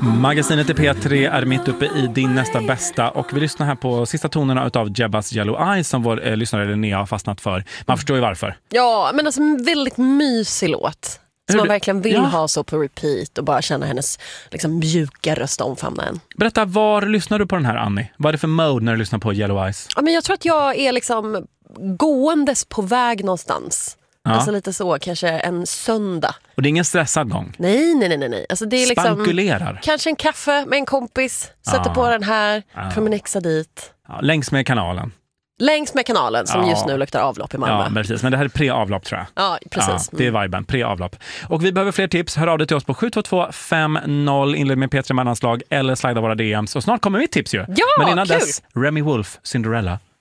Magasinet i P3 är mitt uppe i din nästa bästa och vi lyssnar här på sista tonerna av Jebbas Yellow Eyes som vår lyssnare Linnea har fastnat för. Man förstår ju varför. Ja, men alltså en väldigt mysig låt. Som man verkligen vill ha så på repeat och bara känna hennes liksom, mjuka röst omfamna en. Berätta, var lyssnar du på den här, Annie? Vad är det för mode när du lyssnar på Yellow Eyes? Ja, men jag tror att jag är liksom gåendes på väg någonstans. Ja. Alltså lite så, kanske en söndag. Och det är ingen stressad gång? Nej. Alltså det är liksom, spankulerar? Kanske en kaffe med en kompis. Sätter på den här, promenexa dit. Ja, längs med kanalen. Längs med kanalen som just nu luktar avlopp i Malmö. Ja, precis. Men det här är pre-avlopp tror jag. Ja, precis. Ja, det är viben, pre-avlopp. Och vi behöver fler tips. Hör av dig till oss på 72250, inled med P3 mellanslag eller slida våra DMs. Och snart kommer mitt tips ju. Ja, men innan kul. dess, Remy Wolf, Cinderella.